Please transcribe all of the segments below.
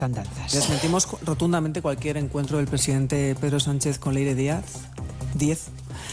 andanzas. Desmentimos rotundamente cualquier encuentro del presidente Pedro Sánchez con Leire Díez.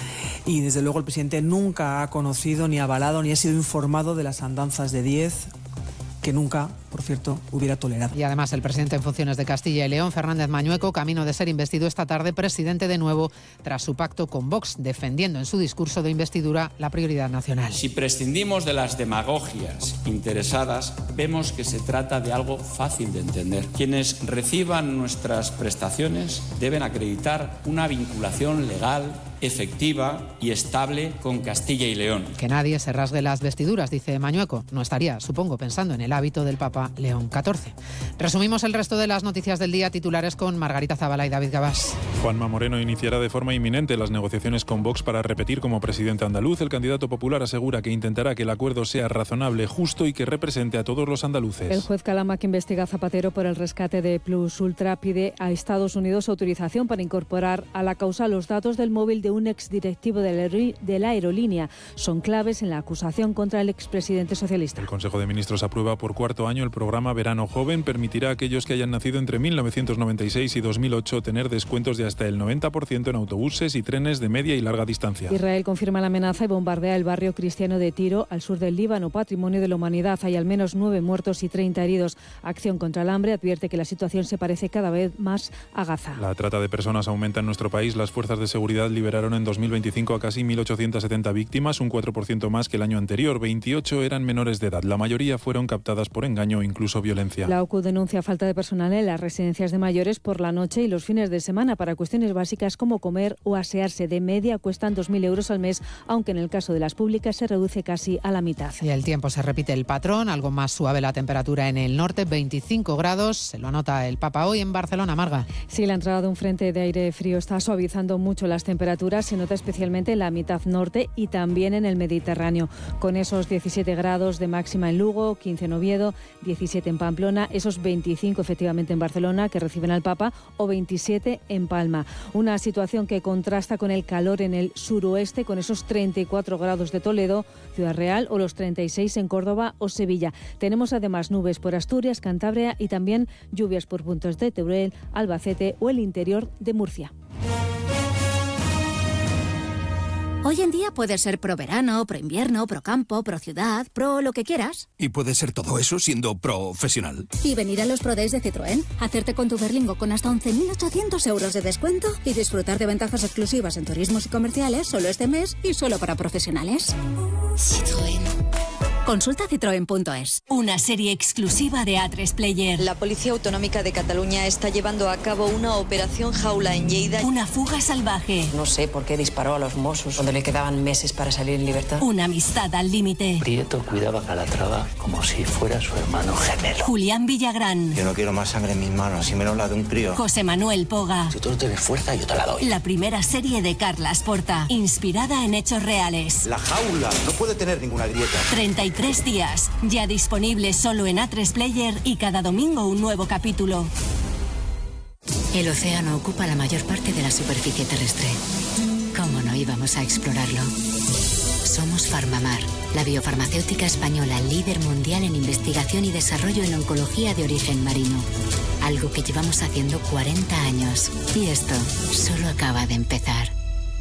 Y desde luego el presidente nunca ha conocido, ni avalado, ni ha sido informado de las andanzas de Díez, que nunca, por cierto, hubiera tolerado. Y además el presidente en funciones de Castilla y León, Fernández Mañueco, camino de ser investido esta tarde presidente de nuevo tras su pacto con Vox, defendiendo en su discurso de investidura la prioridad nacional. Si prescindimos de las demagogias interesadas, vemos que se trata de algo fácil de entender. Quienes reciban nuestras prestaciones deben acreditar una vinculación legal, efectiva y estable con Castilla y León. Que nadie se rasgue las vestiduras, dice Mañueco. No estaría, supongo, pensando en el hábito del Papa León XIV. Resumimos el resto de las noticias del día, titulares con Margarita Zavala y David Gabás. Juanma Moreno iniciará de forma inminente las negociaciones con Vox para repetir como presidente andaluz. El candidato popular asegura que intentará que el acuerdo sea razonable, justo y que represente a todos los andaluces. El juez Calama, que investiga a Zapatero por el rescate de Plus Ultra, pide a Estados Unidos autorización para incorporar a la causa los datos del móvil de un exdirectivo de la aerolínea. Son claves en la acusación contra el expresidente socialista. El Consejo de Ministros aprueba por cuarto año el programa Verano Joven. Permitirá a aquellos que hayan nacido entre 1996 y 2008 tener descuentos de hasta el 90% en autobuses y trenes de media y larga distancia. Israel confirma la amenaza y bombardea el barrio cristiano de Tiro, al sur del Líbano, patrimonio de la humanidad. Hay al menos 9 muertos y 30 heridos. Acción contra el hambre advierte que la situación se parece cada vez más a Gaza. La trata de personas aumenta en nuestro país. Las fuerzas de seguridad liberaron en 2025 a casi 1.870 víctimas, un 4% más que el año anterior. 28 eran menores de edad. La mayoría fueron captadas por engaño o incluso violencia. La OCU denuncia falta de personal en las residencias de mayores por la noche y los fines de semana para cuestiones básicas como comer o asearse. De media cuestan 2.000 euros al mes, aunque en el caso de las públicas se reduce casi a la mitad. Y el tiempo se repite el patrón, algo más suave la temperatura en el norte, 25 grados. Se lo anota el Papa hoy en Barcelona, Marga. Sí, la entrada de un frente de aire frío está suavizando mucho las temperaturas. Se nota especialmente en la mitad norte y también en el Mediterráneo, con esos 17 grados de máxima en Lugo, 15 en Oviedo, 17 en Pamplona, esos 25 efectivamente en Barcelona, que reciben al Papa, o 27 en Palma. Una situación que contrasta con el calor en el suroeste, con esos 34 grados de Toledo, Ciudad Real, o los 36 en Córdoba o Sevilla. Tenemos además nubes por Asturias, Cantabria y también lluvias por puntos de Teruel, Albacete o el interior de Murcia. Hoy en día puedes ser pro verano, pro invierno, pro campo, pro ciudad, pro lo que quieras. Y puedes ser todo eso siendo profesional. Y venir a los Pro Days de Citroën, hacerte con tu Berlingo con hasta 11.800 euros de descuento y disfrutar de ventajas exclusivas en turismos y comerciales solo este mes y solo para profesionales. Citroën. Consulta citroen.es. Una serie exclusiva de A3 Player. La Policía Autonómica de Cataluña está llevando a cabo una operación jaula en Lleida. Una fuga salvaje. No sé por qué disparó a los Mossos cuando le quedaban meses para salir en libertad. Una amistad al límite. Prieto cuidaba a Calatrava como si fuera su hermano gemelo. Julián Villagrán. Yo no quiero más sangre en mis manos, y menos la de un crío. José Manuel Poga. Si tú no tienes fuerza, yo te la doy. La primera serie de Carlas Porta, inspirada en hechos reales. La jaula no puede tener ninguna grieta. 33 días, ya disponible solo en A3 Player y cada domingo un nuevo capítulo. El océano ocupa la mayor parte de la superficie terrestre. ¿Cómo no íbamos a explorarlo? Somos Farmamar, la biofarmacéutica española líder mundial en investigación y desarrollo en oncología de origen marino. Algo que llevamos haciendo 40 años. Y esto solo acaba de empezar.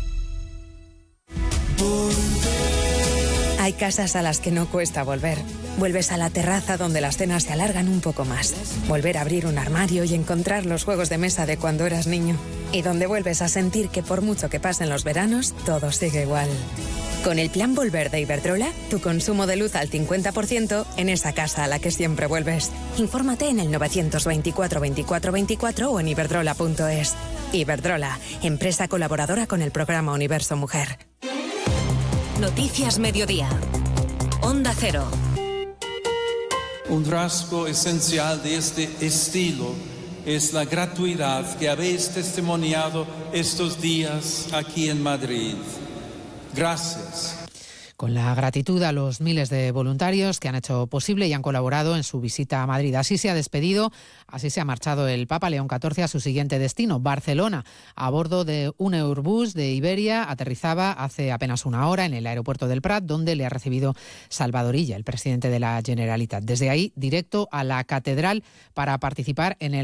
Hay casas a las que no cuesta volver. Vuelves a la terraza donde las cenas se alargan un poco más. Volver a abrir un armario y encontrar los juegos de mesa de cuando eras niño. Y donde vuelves a sentir que por mucho que pasen los veranos, todo sigue igual. Con el plan Volver de Iberdrola, tu consumo de luz al 50% en esa casa a la que siempre vuelves. Infórmate en el 924 24 24 o en iberdrola.es. Iberdrola, empresa colaboradora con el programa Universo Mujer. Noticias Mediodía. Onda Cero. Un rasgo esencial de este estilo es la gratuidad que habéis testimoniado estos días aquí en Madrid. Gracias. Con la gratitud a los miles de voluntarios que han hecho posible y han colaborado en su visita a Madrid. Así se ha despedido, así se ha marchado el Papa León XIV a su siguiente destino, Barcelona. A bordo de un Airbus de Iberia, aterrizaba hace apenas una hora en el aeropuerto del Prat, donde le ha recibido Salvador Illa, el presidente de la Generalitat. Desde ahí, directo a la catedral para participar en el